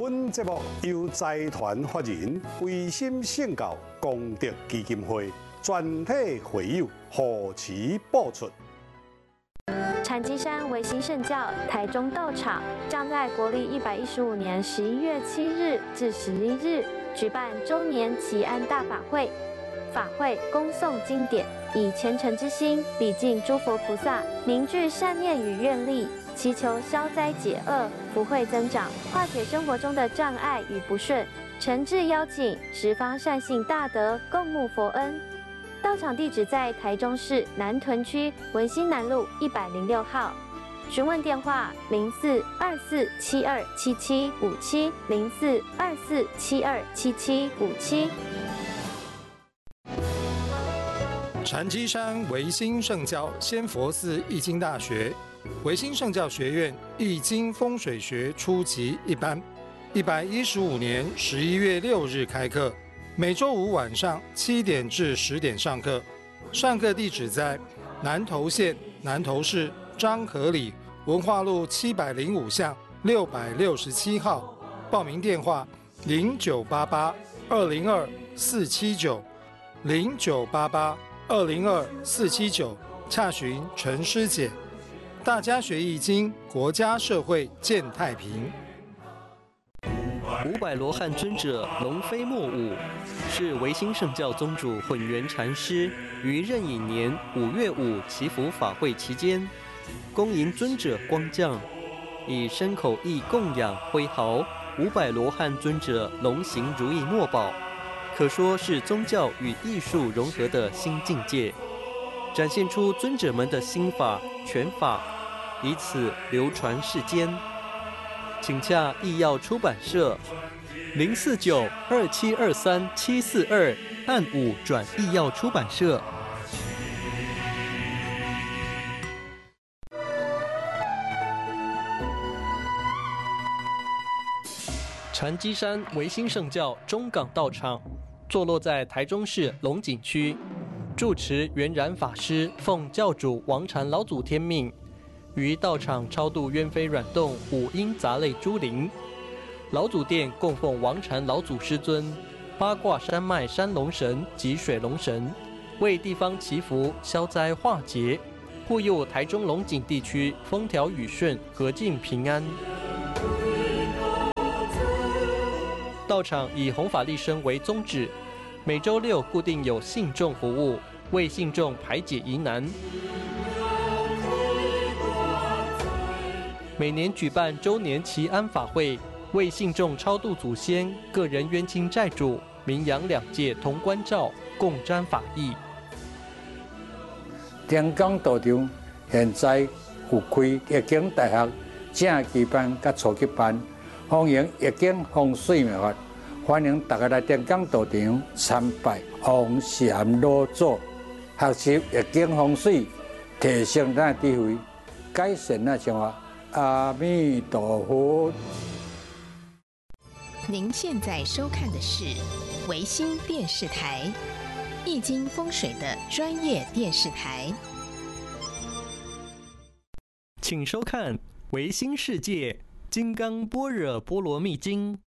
本节目由财团法人维心圣教功德基金会全体会友护持播出。 禅机山维新圣教台中道场将在国历115年11月7日至11日举办周年祈安大法会。法会恭诵经典，以虔诚之心礼敬诸佛菩萨，凝聚善念与愿力，祈求消灾解厄、福慧增长，化解生活中的障碍与不顺。诚挚邀请十方善信大德共沐佛恩。道场地址在台中市南屯区文心南路106号。询问电话0424727757，0424727757。 禅机山维新圣教仙佛寺易经大学维新圣教学院易经风水学初级一班，115年11月6日开课，每周五晚上7点至10点上课。上课地址在南投县南投市漳河里文化路705巷667号。报名电话0988202479，0988202479，洽询陈师姐。大家学易经，国家社会健太平。 500罗汉尊者龙飞莫舞，是维新圣教宗主混元禅师于壬寅年5月5祈福法会期间，恭迎尊者光降，以身口意供养挥毫500罗汉尊者龙行如意墨宝，可说是宗教与艺术融合的新境界，展现出尊者们的心法拳法，以此流传世间。请洽义耀出版社049-2723-742，按5转义耀出版社。禅机山维新圣教中港道场坐落在台中市龙井区，住持圆然法师奉教主王禅老祖天命，于道场超度鸢飞软动五阴杂类诸灵。老祖殿供奉王禅老祖师尊、八卦山脉山龙神及水龙神，为地方祈福消灾化解，护佑台中龙井地区风调雨顺、和敬平安。道场以弘法利生为宗旨，每周6固定有信众服务，为信众排解疑难。每年举办周年祈安法会，为信众超度祖先、个人冤亲债主，名扬两界同关照，共沾法益。 天港道场现在有开易经大学正期班甲初级班，欢迎易经风水妙法，欢迎大家来天港道场参拜王禅老祖，学习易经风水，提升咱智慧，改善咱生活。阿弥陀佛。 您现在收看的是维新电视台，易经风水的专业电视台。 请收看维新世界金刚般若波罗蜜经。